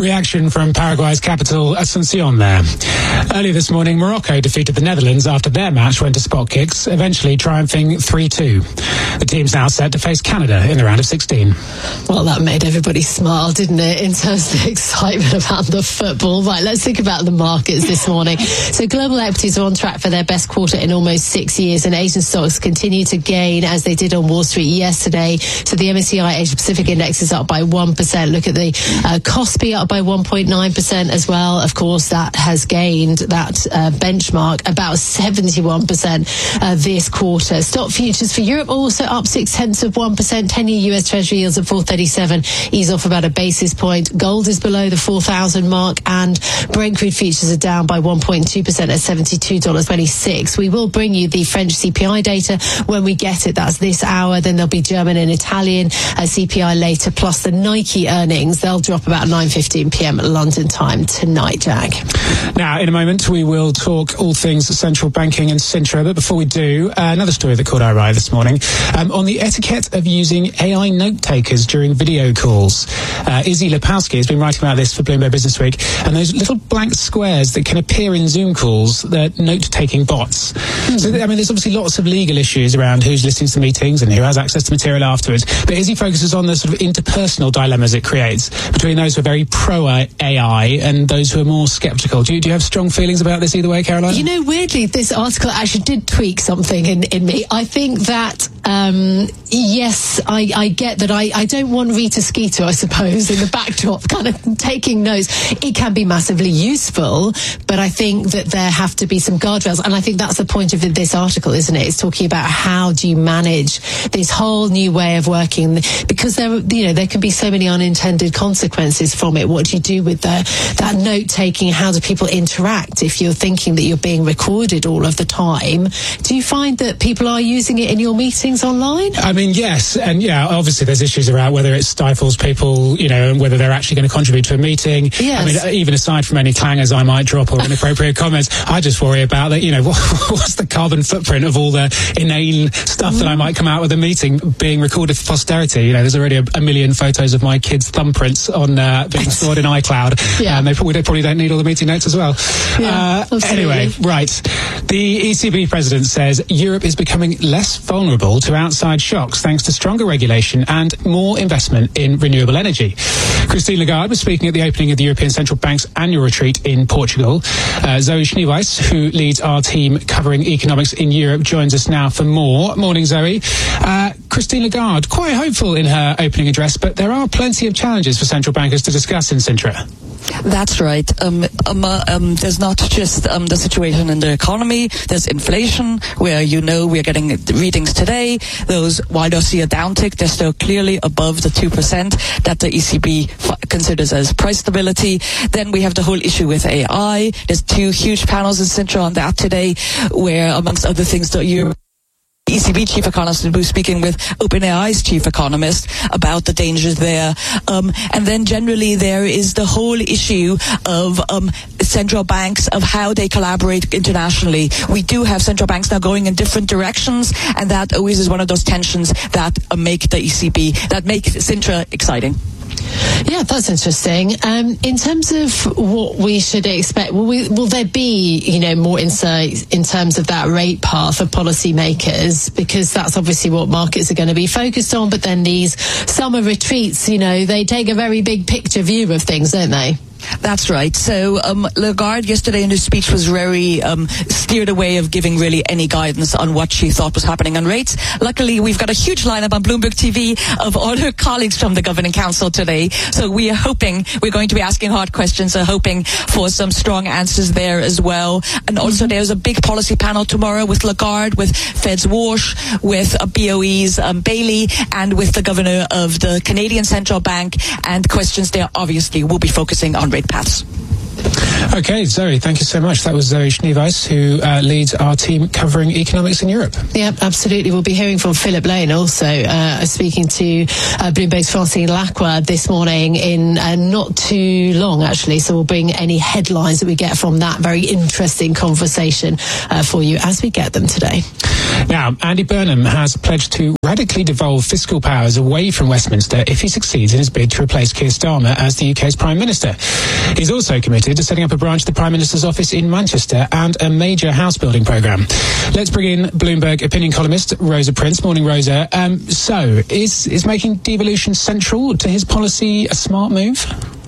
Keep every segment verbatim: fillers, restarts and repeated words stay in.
Reaction from Paraguay's capital, Asuncion there. Earlier this morning, Morocco defeated the Netherlands after their match went to spot kicks, eventually triumphing three two. The team's now set to face Canada in the round of sixteen. Well, that made everybody smile, didn't it, in terms of the excitement about the football. Right, let's think about the markets this morning. So global equities are on track for their best quarter in almost six years, and Asian stocks continue to gain as they did on Wall Street yesterday. So the M S C I Asia Pacific Index is up by one percent. Look at the uh, Kospi up by one point nine percent as well. Of course, that has gained that uh, benchmark about seventy-one percent uh, this quarter. Stock futures for Europe also up six tenths of one percent. ten-year U S Treasury yields at four thirty-seven, ease off about a basis point. Gold is below the four thousand mark, and Brent crude futures are down by one point two percent at seventy-two dollars twenty-six. We will bring you the French C P I data when we get it. That's this hour. Then there'll be German and Italian uh, C P I later, plus the Nike earnings. They'll drop about nine fifteen p.m. London time tonight, Jack. Now, in a moment, we will talk all things central banking and Sintra. But before we do, uh, another story that caught our eye this morning um, on the etiquette of using A I note takers during video calls. Uh, Izzy Lepowski has been writing about this for Bloomberg Business Week, and those little blank squares that can appear in Zoom calls, they're note-taking bots. Mm. So, I mean, there's obviously lots of legal issues around who's listening to meetings and who has access to material afterwards. But Izzy focuses on the sort of interpersonal dilemmas it creates between those who are very pro-A I and those who are more sceptical. Do you, do you have strong feelings about this either way, Caroline? You know, weirdly, this article actually did tweak something in, in me. I think that, um, yes, I, I get that I, I don't want Rita Skeeter, I suppose, in the backdrop, kind of taking notes. It can be massively useful, but I think that there have to be some guardrails. And I think that's the point of this article, isn't it? It's talking about how do you manage this whole new way of working, because there, you know, there can be so many unintended consequences from it. What do you do with the, that note taking? How do people interact if you're thinking that you're being recorded all of the time? Do you find that people are using it in your meetings online? I mean, yes. And yeah, obviously there's issues around whether it stifles people, you know, and whether they're actually going to contribute to a meeting. Yes. I mean, even aside from any clangers I might drop or inappropriate comments, I just worry about that, you know, what, what's the carbon footprint of all the inane stuff mm. that I might come out with a meeting being recorded for posterity? You know, there's already a, a million photos of my kids' thumbprints on uh, being stored in iCloud. Yeah. And they probably, they probably don't need all the meeting notes as well. Yeah, uh, anyway, right. The E C B president says Europe is becoming less vulnerable to outside shocks thanks to stronger regulation and more investment in renewable energy. Christine Lagarde was speaking at the opening of the European Central Bank's annual retreat in Portugal. Uh, Zoe Schneeweiss, who leads our team covering economics in Europe, joins us now for more. Morning, Zoe. Uh, Christine Lagarde, quite hopeful in her opening address, but there are plenty of challenges for central bankers to discuss in Sintra. That's right. Um, um, uh, um, there's not just um, the situation in the economy. There's inflation, where you know we're getting readings today. Those, while they'll see a downtick, they're still clearly above the two percent that the E C B f- considers as price stability. Then we have the whole issue with A I. There's two huge panels in Sintra on that today, where, amongst other things, the Euro- E C B chief economist will be speaking with OpenAI's chief economist about the dangers there. Um, and then generally there is the whole issue of um, central banks, of how they collaborate internationally. We do have central banks now going in different directions, and that always is one of those tensions that uh, make the E C B, that make Sintra exciting. Yeah, that's interesting. Um, in terms of what we should expect, will, we, will there be, you know, more insight in terms of that rate path for policymakers? Because that's obviously what markets are going to be focused on. But then these summer retreats, you know, they take a very big picture view of things, don't they? That's right. So um, Lagarde yesterday in her speech was very um, steered away of giving really any guidance on what she thought was happening on rates. Luckily, we've got a huge lineup on Bloomberg T V of all her colleagues from the Governing Council today. So we are hoping, we're going to be asking hard questions, so hoping for some strong answers there as well. And also mm-hmm. there's a big policy panel tomorrow with Lagarde, with Fed's Walsh, with uh, B O E's um, Bailey, and with the governor of the Canadian Central Bank. And questions there obviously will be focusing on rate paths. Okay, Zoe, thank you so much. That was Zoe Schneeweiss, who uh, leads our team covering economics in Europe. Yeah, absolutely. We'll be hearing from Philip Lane also, uh, speaking to uh, Bloomberg's Francine Lacqua this morning in uh, not too long, actually. So we'll bring any headlines that we get from that very interesting conversation uh, for you as we get them today. Now, Andy Burnham has pledged to radically devolve fiscal powers away from Westminster if he succeeds in his bid to replace Keir Starmer as the U K's Prime Minister. He's also committed to setting up a branch of the Prime Minister's office in Manchester and a major house building programme. Let's bring in Bloomberg opinion columnist Rosa Prince. Morning, Rosa. Um, so, is, is making devolution central to his policy a smart move?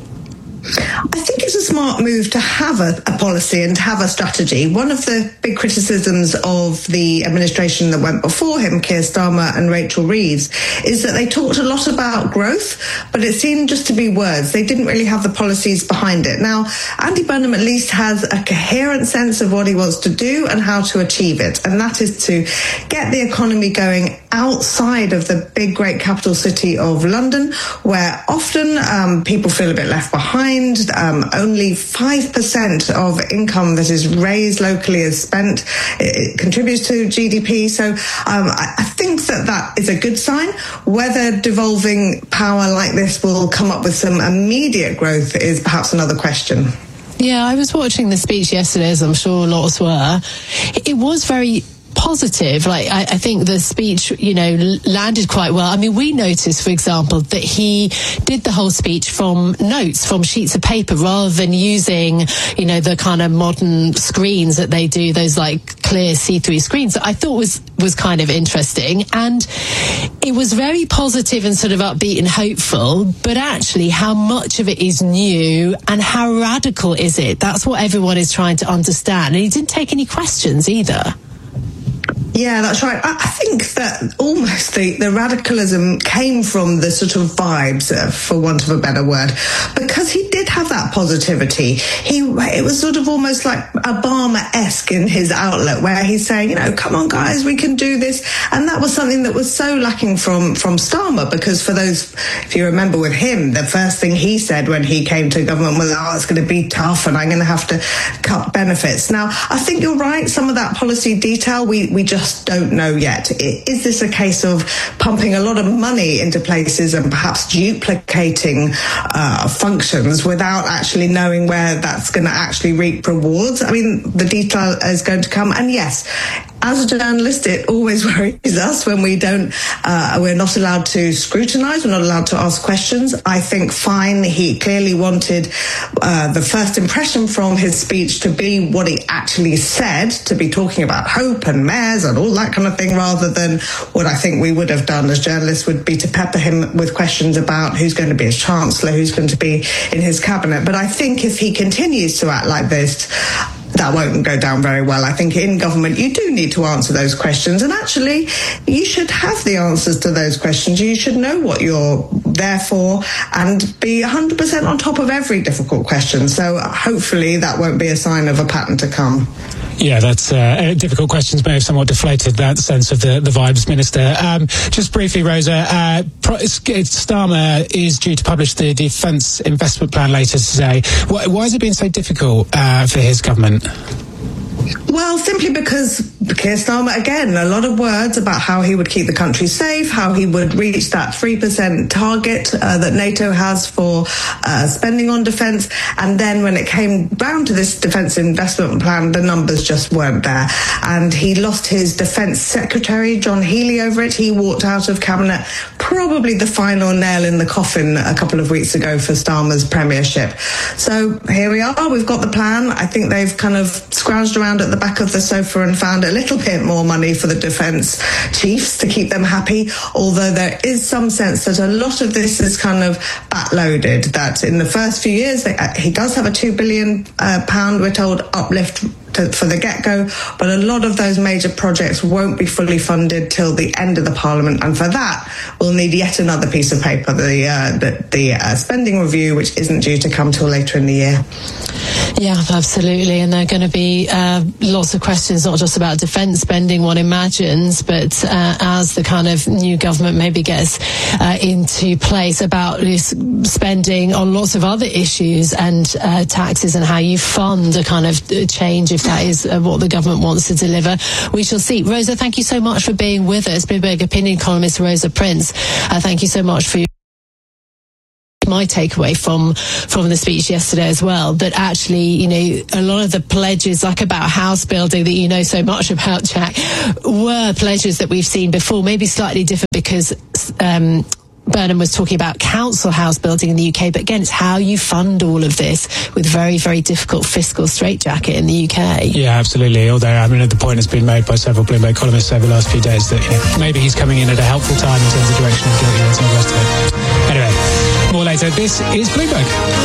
I think it's a smart move to have a, a policy and to have a strategy. One of the big criticisms of the administration that went before him, Keir Starmer and Rachel Reeves, is that they talked a lot about growth, but it seemed just to be words. They didn't really have the policies behind it. Now, Andy Burnham at least has a coherent sense of what he wants to do and how to achieve it, and that is to get the economy going outside of the big, great capital city of London, where often um, people feel a bit left behind. Um, only five percent of income that is raised locally is spent. It, it contributes to G D P. So um, I, I think that that is a good sign. Whether devolving power like this will come up with some immediate growth is perhaps another question. Yeah, I was watching the speech yesterday, as I'm sure lots were. It was very positive. Like, I, I think the speech, you know, landed quite well. I mean, we noticed, for example, that he did the whole speech from notes, from sheets of paper, rather than using, you know, the kind of modern screens that they do, those like clear see-through screens. I thought was was kind of interesting, and it was very positive and sort of upbeat and hopeful. But actually, how much of it is new and how radical is it? That's what everyone is trying to understand. And he didn't take any questions either. Yeah, that's right. I, I think that almost the, the radicalism came from the sort of vibes, uh, for want of a better word, because he did have that positivity. He It was sort of almost like Obama-esque in his outlet, where he's saying, you know, come on, guys, we can do this. And that was something that was so lacking from, from Starmer, because for those, if you remember with him, the first thing he said when he came to government was, oh, it's going to be tough and I'm going to have to cut benefits. Now, I think you're right. Some of that policy detail, we, we just don't know yet. Is this a case of pumping a lot of money into places and perhaps duplicating uh, functions without actually knowing where that's going to actually reap rewards? I mean, the detail is going to come. And yes, as a journalist, it always worries us when we don't, uh, we're not allowed to scrutinise, we're not allowed to ask questions. I think fine, he clearly wanted uh, the first impression from his speech to be what he actually said, to be talking about hope and mayors and all that kind of thing, rather than what I think we would have done as journalists would be to pepper him with questions about who's going to be his chancellor, who's going to be in his cabinet. But I think if he continues to act like this, that won't go down very well. I think in government you do need to answer those questions, and actually you should have the answers to those questions. You should know what you're there for and be one hundred percent on top of every difficult question. So hopefully that won't be a sign of a pattern to come. Yeah, that's uh, difficult questions may have somewhat deflated that sense of the, the vibes, Minister. Um, just briefly, Rosa, uh, Starmer is due to publish the Defence Investment Plan later today. Why, why has it been so difficult uh, for his government? Well, simply because Keir Starmer, again, a lot of words about how he would keep the country safe, how he would reach that three percent target uh, that NATO has for uh, spending on defence. And then when it came down to this defence investment plan, the numbers just weren't there. And he lost his defence secretary, John Healey, over it. He walked out of cabinet, probably the final nail in the coffin a couple of weeks ago for Starmer's premiership. So here we are. We've got the plan. I think they've kind of scrounged around at the back of the sofa and found a little bit more money for the defence chiefs to keep them happy, although there is some sense that a lot of this is kind of backloaded, that in the first few years they, uh, he does have a two billion pound, uh, we're told, uplift to, for the get-go, but a lot of those major projects won't be fully funded till the end of the Parliament, and for that we'll need yet another piece of paper, the uh, the, the uh, spending review, which isn't due to come till later in the year. Yeah, absolutely. And there are going to be uh, lots of questions, not just about defence spending, one imagines, but uh, as the kind of new government maybe gets uh, into place, about this spending on lots of other issues and uh, taxes, and how you fund a kind of change if that is uh, what the government wants to deliver. We shall see. Rosa, thank you so much for being with us. Bloomberg opinion columnist Rosa Prince, uh, thank you so much for your my takeaway from from the speech yesterday as well, that actually, you know, a lot of the pledges, like about house building that you know so much about, Jack, were pledges that we've seen before, maybe slightly different because um Burnham was talking about council house building in the U K, but again, it's how you fund all of this with very, very difficult fiscal straitjacket in the U K. Yeah, absolutely. Although, I mean, the point has been made by several Bloomberg columnists over the last few days that, you know, maybe he's coming in at a helpful time in terms of direction of guilty and the rest of it. Anyway, more later. This is Bloomberg.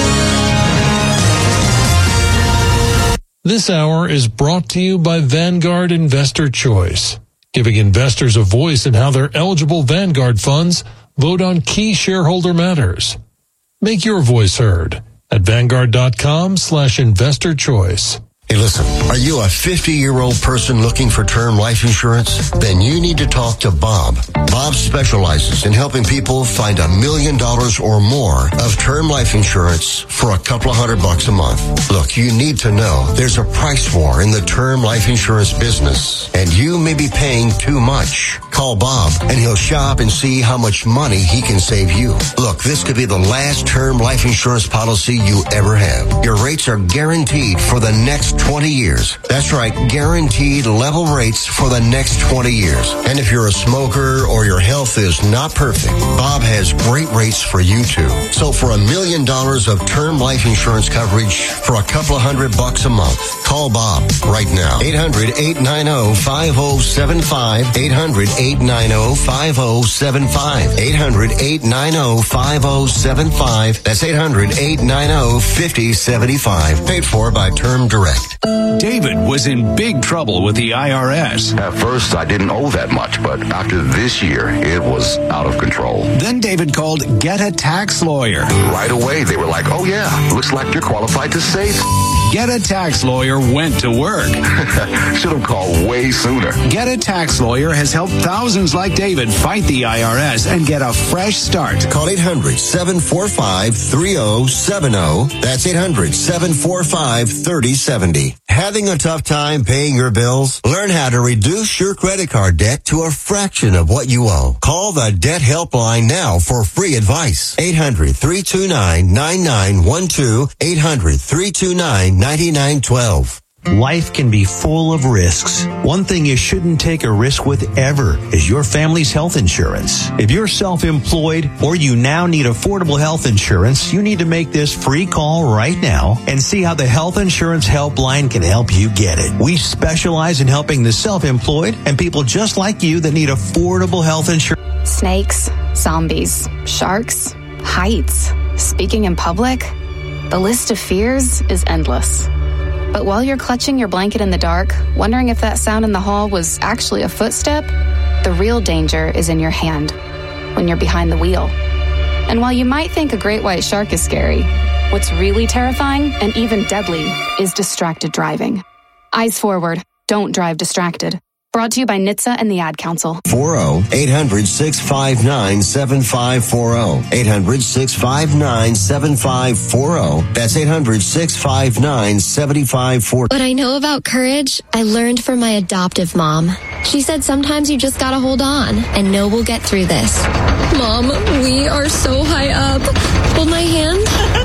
This hour is brought to you by Vanguard Investor Choice, giving investors a voice in how their eligible Vanguard funds vote on key shareholder matters. Make your voice heard at Vanguard.com slash investor choice. Hey, listen, are you a fifty-year-old person looking for term life insurance? Then you need to talk to Bob. Bob specializes in helping people find a million dollars or more of term life insurance for a couple of hundred bucks a month. Look, you need to know there's a price war in the term life insurance business, and you may be paying too much. Call Bob, and he'll shop and see how much money he can save you. Look, this could be the last term life insurance policy you ever have. Your rates are guaranteed for the next twenty years. That's right, guaranteed level rates for the next twenty years. And if you're a smoker or your health is not perfect, Bob has great rates for you too. So for a million dollars of term life insurance coverage for a couple of hundred bucks a month, call Bob right now. eight hundred, eight nine zero, five zero seven five. eight hundred, eight nine zero, five zero seven five. eight hundred, eight nine zero, five zero seven five. That's eight hundred, eight nine zero, five zero seven five. Paid for by Term Direct. David was in big trouble with the I R S. At first, I didn't owe that much, but after this year, it was out of control. Then David called Get a Tax Lawyer. Right away, they were like, oh yeah, looks like you're qualified to save. Get a Tax Lawyer went to work. Should have called way sooner. Get a Tax Lawyer has helped thousands like David fight the I R S and get a fresh start. Call eight hundred, seven four five, three zero seven zero. That's eight hundred, seven four five, three zero seven zero. Having a tough time paying your bills? Learn how to reduce your credit card debt to a fraction of what you owe. Call the Debt Helpline now for free advice. eight hundred, three two nine, nine nine one two. eight hundred, three two nine, nine nine one two. Life can be full of risks. One thing you shouldn't take a risk with ever is your family's health insurance. If you're self-employed or you now need affordable health insurance, you need to make this free call right now and see how the Health Insurance Helpline can help you get it. We specialize in helping the self-employed and people just like you that need affordable health insurance. Snakes, zombies, sharks, heights, speaking in public. The list of fears is endless. But while you're clutching your blanket in the dark, wondering if that sound in the hall was actually a footstep, the real danger is in your hand, when you're behind the wheel. And while you might think a great white shark is scary, what's really terrifying and even deadly is distracted driving. Eyes forward, don't drive distracted. Brought to you by N H T S A and the Ad Council. four zero, eight hundred, six five nine, seven five four zero. eight hundred, six five nine, seven five four zero. That's eight hundred, six five nine, seven five four zero. What I know about courage, I learned from my adoptive mom. She said sometimes you just gotta hold on and know we'll get through this. Mom, we are so high up. Hold my hand.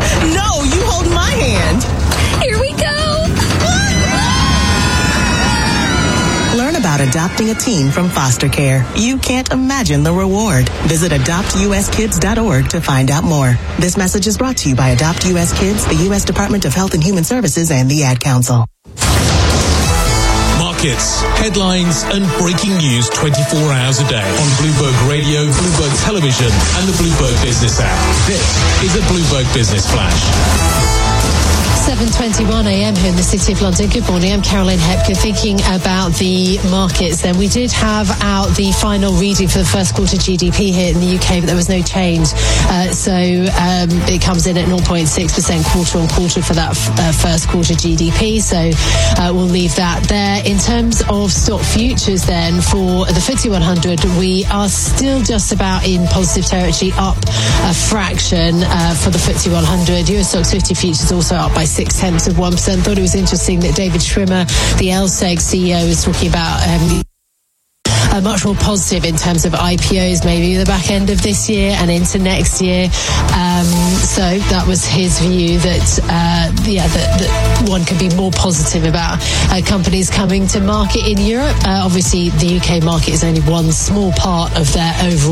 No, you hold my hand. Here we go. Learn about adopting a teen from foster care. You can't imagine the reward. Visit adopt u s kids dot org to find out more. This message is brought to you by Adopt U S Kids, the U S Department of Health and Human Services, and the Ad Council. Markets, headlines, and breaking news twenty-four hours a day on Bloomberg Radio, Bloomberg Television, and the Bloomberg Business app. This is a Bloomberg Business Flash. seven twenty-one a m here in the City of London. Good morning, I'm Caroline Hepker. Thinking about the markets then, we did have out the final reading for the first quarter G D P here in the U K, but there was no change. Uh, so um, it comes in at zero point six percent quarter on quarter for that f- uh, first quarter G D P. So uh, we'll leave that there. In terms of stock futures then, for the F T S E one hundred, we are still just about in positive territory, up a fraction uh, for the F T S E one hundred. Euro Stoxx fifty futures also up by six tenths of one percent. Thought it was interesting that David Schwimmer, the L S E G C E O, was talking about um, Uh, much more positive in terms of I P Os, maybe the back end of this year and into next year. Um, so that was his view that, uh, yeah, that, that one could be more positive about uh, companies coming to market in Europe. Uh, obviously, the U K market is only one small part of their overall